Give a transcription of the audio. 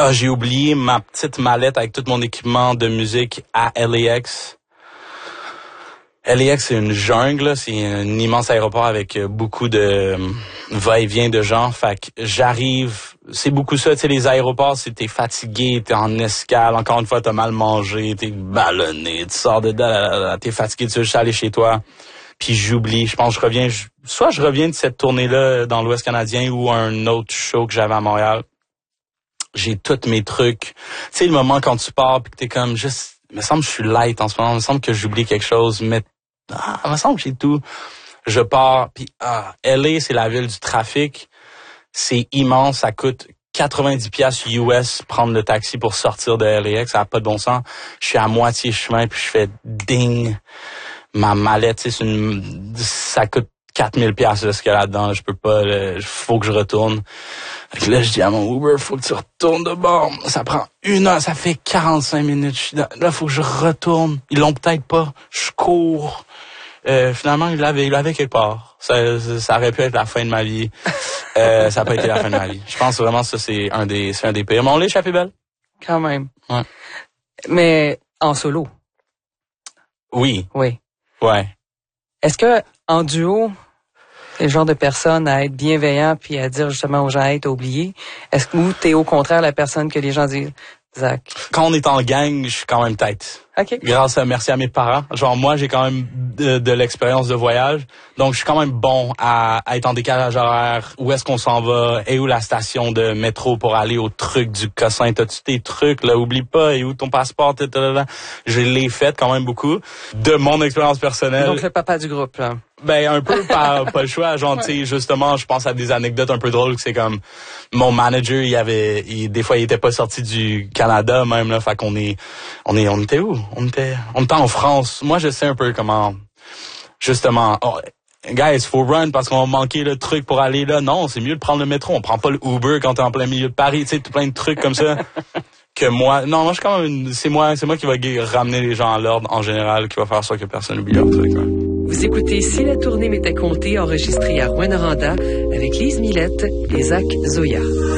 J'ai oublié ma petite mallette avec tout mon équipement de musique à LAX. LAX, c'est une jungle, là. C'est un immense aéroport avec beaucoup de va-et-vient de gens. Fait que j'arrive, c'est beaucoup ça, tu sais, les aéroports, c'est t'es fatigué, t'es en escale, encore une fois, t'as mal mangé, t'es ballonné, tu sors de là, t'es fatigué, tu veux juste aller chez toi. Puis j'oublie, je pense que soit je reviens de cette tournée-là dans l'Ouest canadien ou un autre show que j'avais à Montréal. J'ai tous mes trucs. Tu sais, le moment quand tu pars puis que t'es comme juste, il me semble que je suis light en ce moment, il me semble que j'oublie quelque chose, mais il me semble que j'ai tout. Je pars, puis LA, c'est la ville du trafic. C'est immense, ça coûte 90$ US prendre le taxi pour sortir de LAX, ça n'a pas de bon sens. Je suis à moitié chemin, puis je fais ding. Ma mallette, tu sais, ça coûte 4000$ ce qu'il y a là-dedans. Je peux pas, faut que je retourne. Fait que là, je dis à mon Uber, faut que tu retournes de bord. Ça prend 1 heure, ça fait 45 minutes. Là, faut que je retourne. Ils l'ont peut-être pas. Je cours. Finalement, il l'avait quelque part. Ça aurait pu être la fin de ma vie. Ça n'a pas été la fin de ma vie. Je pense vraiment que ça, c'est un des pires. Mais on l'a échappé belle. Quand même. Ouais. Mais en solo. Oui. Oui. Ouais. Est-ce que en duo, c'est le genre de personne à être bienveillant puis à dire justement aux gens, hey, t'as oublié? Est-ce que ou t'es au contraire la personne que les gens disent, Zach? Quand on est en gang, je suis quand même tête. OK. Merci à mes parents. Genre, moi, j'ai quand même de l'expérience de voyage. Donc, je suis quand même bon à être en décalage horaire. Où est-ce qu'on s'en va? Et où la station de métro pour aller au truc du Cossin? T'as-tu tes trucs, là? Oublie pas. Et où ton passeport? Je l'ai fait quand même beaucoup. De mon expérience personnelle. Donc, le papa du groupe, là. Ben, un peu pas le choix. Genre, tu sais, justement, je pense à des anecdotes un peu drôles que c'est comme, mon manager, des fois, il était pas sorti du Canada, même, là. Fait qu'on on était où? On était en France. Moi, je sais un peu comment, justement, guys, faut run parce qu'on va manquer le truc pour aller là. Non, c'est mieux de prendre le métro. On prend pas le Uber quand t'es en plein milieu de Paris. Tu sais, plein de trucs comme ça. Que moi, non, moi, je suis quand même c'est moi qui va ramener les gens à l'ordre en général, qui va faire ça que personne n'oublie leur truc, ouais. Vous écoutez Si la tournée m'était comptée, enregistré à Rouyn-Noranda avec Lise Millette et Zach Zoya.